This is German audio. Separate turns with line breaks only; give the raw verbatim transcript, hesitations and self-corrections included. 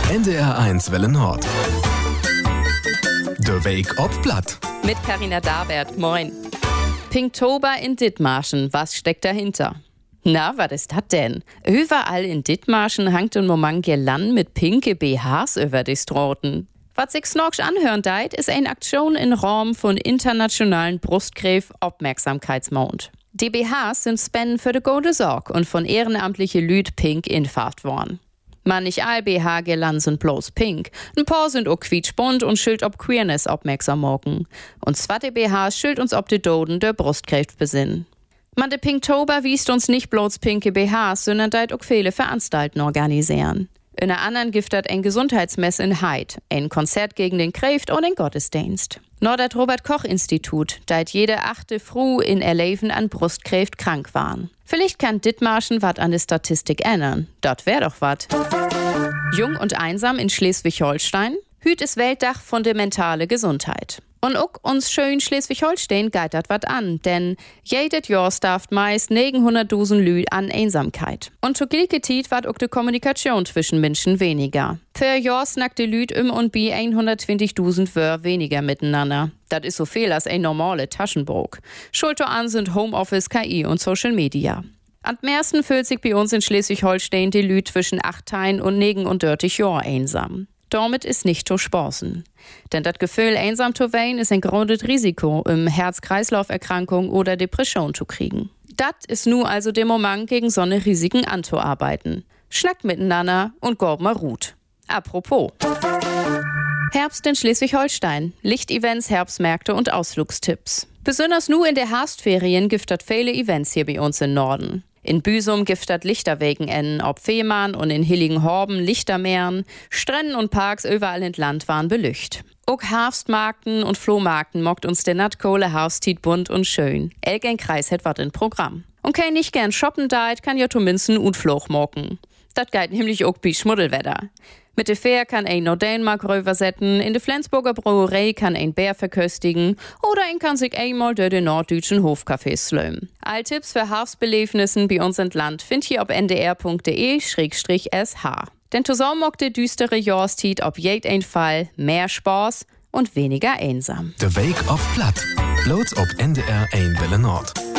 N D R eins Welle Nord. Der Weg ob Blatt.
Mit Carina Dabert, moin. Pinktober in Dithmarschen, was steckt dahinter? Na, was ist das denn? Überall in Dithmarschen hangt ein Moment Girlanden mit pinke B Hs über die Straßen. Was sich snorks anhören deit, ist eine Aktion in Raum von internationalen Brustkrebs-Aufmerksamkeitsmonat. Die B Hs sind Spenden für die gute Sorg und von ehrenamtlichen Lüd pink infarkt worden. Man nicht all B H-Girlanden sind bloß pink. Ein paar sind auch quietschbunt und schild ob Queerness aufmerksam machen. Und zweite B Hs schild uns ob die Doden der Brustkrebs besinnen. Man de Pinktober wiest uns nicht bloß pinke B Hs, sondern deit auch viele Veranstalten organisieren. In einer anderen giftet ein Gesundheitsmess in Heid, ein Konzert gegen den Kräft und ein Gottesdienst. Nur das Robert-Koch-Institut, deit jede achte Frau in ihr Leben an Brustkrebs krank waren. Vielleicht kann Dithmarschen wat an der Statistik ändern. Dat wär doch wat. Jung und einsam in Schleswig-Holstein? Hüt ist Weltdach von der mentale Gesundheit. Und auch uns schön Schleswig-Holstein geht dat wat an, denn jedes Jahr starft meist neunhunderttausend Lü an Einsamkeit. Und zu gleicher Zeit wird auch die Kommunikation zwischen Menschen weniger. Per Jahr snackt die Lüd um und bi hundertzwanzigtausend Wör weniger miteinander. Das ist so viel als ein normale Taschenbuch. Schuld an sind Homeoffice, K I und Social Media. Am meisten fühlt sich bei uns in Schleswig-Holstein die Lüd zwischen achtzehn und neununddreißig Jahren einsam. Damit ist nicht zu spaßen. Denn das Gefühl, einsam zu sein, ist ein großes Risiko, um Herz-Kreislauf-Erkrankung oder Depression zu kriegen. Das ist nun also der Moment, gegen so eine Risiken anzuarbeiten. Schnackt miteinander und gorb mal Ruht. Apropos. Herbst in Schleswig-Holstein. Lichtevents, Herbstmärkte und Ausflugstipps. Besonders nur in der Herbstferien gibt es viele Events hier bei uns im Norden. In Büsum gibt es Lichterwegen in ob Fehmarn und in Hillinghorben Lichtermeeren. Stränden und Parks überall in Land waren belücht. Auch Herbstmarkten und Flohmarkten mockt uns der Natkohle Herbstit bunt und schön. Elgen Kreis hat wat in Programm. Und kein nicht gern shoppen deit, kann ja zumindest und Floch mocken. Das geht nämlich auch bei Schmuddelwetter. Mit der Fähr kann ein noch Dänemark rübersetzen, in der Flensburger Brauerei kann ein Bär verköstigen oder ein kann sich einmal durch den norddeutschen Hofcafés slömen. All Tipps für Herbstbelebnissen bei uns im Land findet ihr auf n d r punkt d e schrägstrich s h. Denn zusammen mockt die düstere Jahreszeit ob jeden Fall mehr Spaß und weniger einsam.
Der Weg ob Blatt. Bloß ob N D R eins Welle Nord.